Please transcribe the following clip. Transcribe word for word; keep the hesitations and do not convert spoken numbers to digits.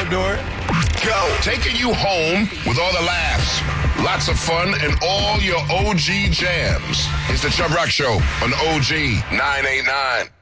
to do it? Go. Taking you home with all the laughs, lots of fun, and all your O G jams. It's the Chubb Rock Show on O G nine eighty-nine.